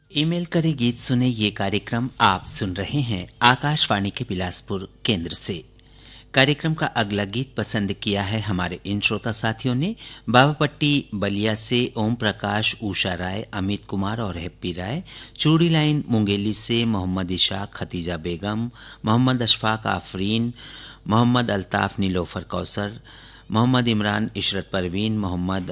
Email करें गीत सुने ये कार्यक्रम आप सुन रहे हैं आकाशवाणी के बिलासपुर केंद्र से। कार्यक्रम का अगला गीत पसंद किया है हमारे इन श्रोता साथियों ने बाबापट्टी बलिया से ओम प्रकाश, उषा राय, अमित कुमार और हैप्पी राय, चूड़ी लाइन मुंगेली से मोहम्मद इशाक, खतीजा बेगम, मोहम्मद अशफाक आफरीन, मोहम्मद अल्ताफ नीलोफर कौसर, मोहम्मद इमरान, इशरत परवीन, मोहम्मद